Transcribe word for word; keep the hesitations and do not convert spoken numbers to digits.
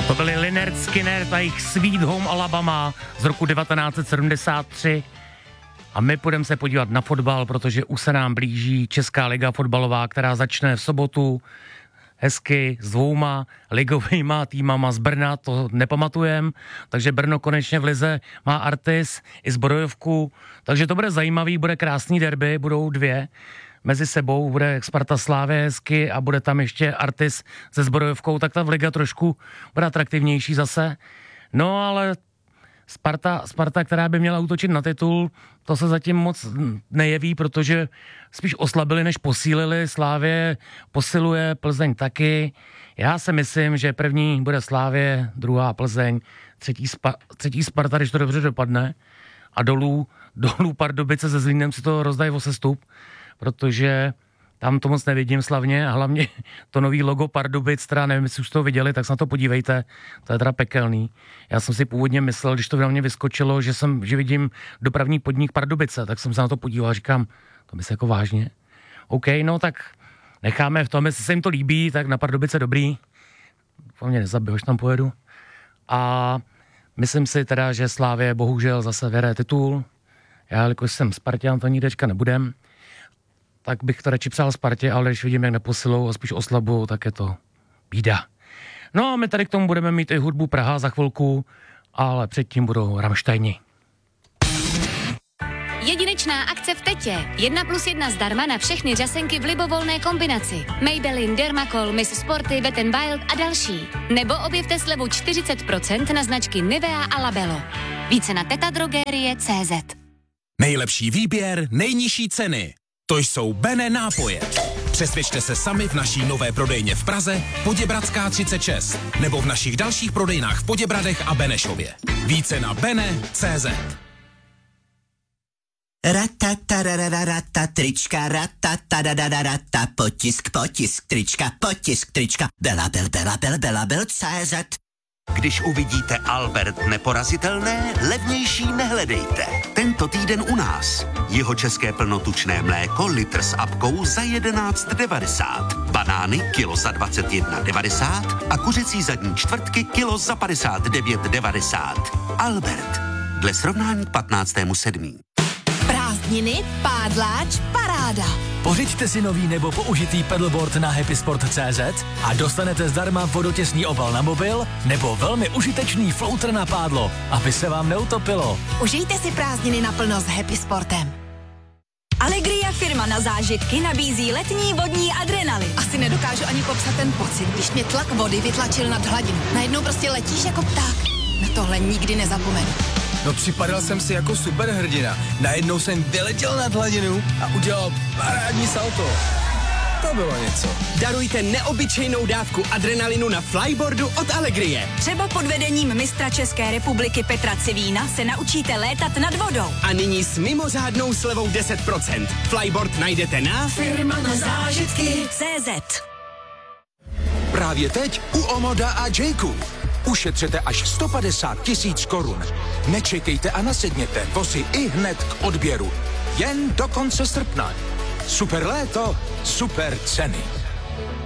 To byli Lynyrd Skynyrd a jejich Sweet Home Alabama z roku devatenáct set sedmdesát tři. A my půjdeme se podívat na fotbal, protože už se nám blíží Česká liga fotbalová, která začne v sobotu hezky s dvouma ligovýma týmama z Brna, to nepamatujem, takže Brno konečně v lize má Artis i Zbrojovku, takže to bude zajímavý, bude krásný derby, budou dvě mezi sebou, bude Sparta Slávě hezky a bude tam ještě Artis se Zbrojovkou, tak ta liga trošku bude atraktivnější zase. No ale Sparta, Sparta, která by měla útočit na titul, to se zatím moc nejeví, protože spíš oslabili, než posílili. Slávě posiluje, Plzeň taky. Já si myslím, že první bude Slávě, druhá Plzeň, třetí, spa, třetí Sparta, když to dobře dopadne. A dolů, dolů Pardubice se Zlínem si to rozdají o sestup, protože tam to moc nevidím slavně a hlavně to nový logo Pardubic, teda nevím, jestli už to viděli, tak se na to podívejte, to je teda pekelný. Já jsem si původně myslel, když to na mě vyskočilo, že jsem, že vidím dopravní podnik Pardubice, tak jsem se na to podíval a říkám, to myslí jako vážně. OK, no tak necháme v tom, jestli se jim to líbí, tak na Pardubice dobrý. Po mě nezabiju, až tam pojedu. A myslím si teda, že Slávě bohužel zase vyhraje titul. Já, jelikož jsem Spartan, to nikdečka nebudem, tak bych to radši přál Spartě, ale když vidím, jak neposilou a spíš oslabou, tak je to bída. No a my tady k tomu budeme mít i hudbu Praha za chvilku, ale předtím budou Rammsteini. Jedinečná akce v Tetě. Jedna plus jedna zdarma na všechny řasenky v libovolné kombinaci. Maybelline, Dermacol, Miss Sporty, Wet n Wild a další. Nebo objevte slevu čtyřicet procent na značky Nivea a Labello. Více na tetadrogerie tečka cé zet. Nejlepší výběr, nejnižší ceny. To jsou Bene nápoje. Přesvědčte se sami v naší nové prodejně v Praze, Poděbradská třicet šest, nebo v našich dalších prodejnách v Poděbradech a Benešově. Více na bene tečka cé zet. Ratatarararata, trička, ratatadadadata, potisk, potisk, trička, potisk, trička, belabel, belabel, belabel, cé zet. Když uvidíte Albert neporazitelné, levnější nehledejte. Tento týden u nás. Jeho české plnotučné mléko litr s apkou za jedenáct devadesát. Banány kilo za dvacet jedna devadesát a kuřecí zadní čtvrtky kilo za padesát devět devadesát. Albert. Dle srovnání k patnáctému sedmého Prázdniny, pádláč, paráda. Pořiďte si nový nebo použitý pedalboard na happysport tečka cé zet a dostanete zdarma vodotěsný obal na mobil nebo velmi užitečný floater na pádlo, aby se vám neutopilo. Užijte si prázdniny naplno s Happy Sportem. Allegria, firma na zážitky, nabízí letní vodní adrenalin. Asi nedokážu ani popsat ten pocit, když mě tlak vody vytlačil nad hladinu. Najednou prostě letíš jako pták. Na tohle nikdy nezapomenu. No připadal jsem si jako superhrdina. Najednou jsem vyletěl nad hladinu a udělal parádní salto. To bylo něco. Darujte neobyčejnou dávku adrenalinu na flyboardu od Allegrie. Třeba pod vedením mistra České republiky Petra Civína se naučíte létat nad vodou. A nyní s mimořádnou slevou deset procent. Flyboard najdete na firma na zážitky tečka cé zet. Právě teď u Omoda a Jayku. Ušetřete až sto padesát tisíc korun. Nečekejte a nasedněte, vozy i hned k odběru. Jen do konce srpna. Super léto, super ceny.